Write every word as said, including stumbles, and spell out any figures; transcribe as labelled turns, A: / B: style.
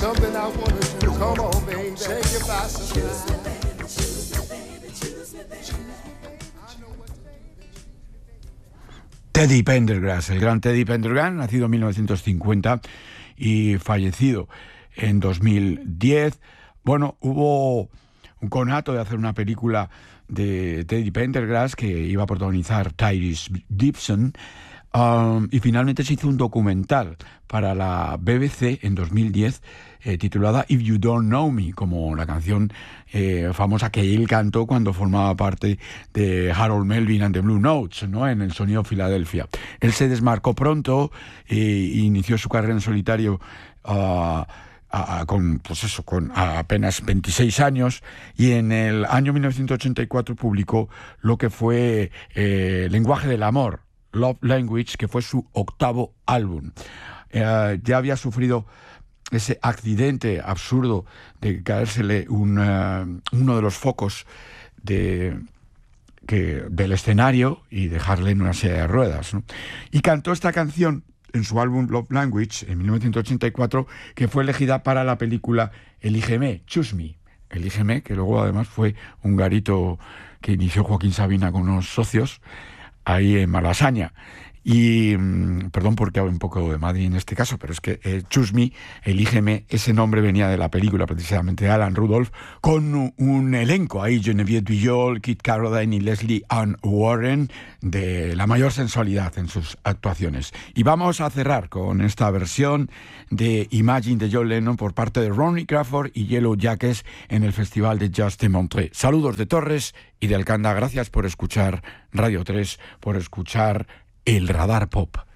A: something I wanna do. Come on, baby, shake your body.
B: Teddy Pendergrass, el gran Teddy Pendergrass, nacido en mil novecientos cincuenta y fallecido en dos mil diez. Bueno, hubo un conato de hacer una película de Teddy Pendergrass que iba a protagonizar Tyrese Gibson, um, y finalmente se hizo un documental para la B B C en dos mil diez eh, titulada If You Don't Know Me, como la canción eh, famosa que él cantó cuando formaba parte de Harold Melvin and the Blue Notes, ¿no?, en el Sonido Filadelfia. Él se desmarcó pronto e inició su carrera en solitario uh, A, a, con, pues eso, con a apenas veintiséis años, y en el año mil novecientos ochenta y cuatro publicó lo que fue eh, Lenguaje del Amor, Love Language, que fue su octavo álbum. Eh, ya había sufrido ese accidente absurdo de caérsele un, uh, uno de los focos de, que, del escenario y dejarle en una silla de ruedas, ¿no? Y cantó esta canción en su álbum Love Language en mil novecientos ochenta y cuatro, que fue elegida para la película Elígeme, Choose Me. Elígeme, que luego además fue un garito que inició Joaquín Sabina con unos socios ahí en Malasaña. Y mmm, perdón porque hablo un poco de Madrid en este caso, pero es que eh, Choose Me, Elígeme, ese nombre venía de la película precisamente de Alan Rudolph, con un, un elenco ahí, Genevieve Bujold, Kit Carradine y Leslie Ann Warren, de la mayor sensualidad en sus actuaciones. Y vamos a cerrar con esta versión de Imagine de John Lennon por parte de Ronnie Crawford y Yellow Jackets en el Festival de Jazz de Montreux. Saludos de Torres y de Alcanda, gracias por escuchar Radio tres, por escuchar El Radar Pop.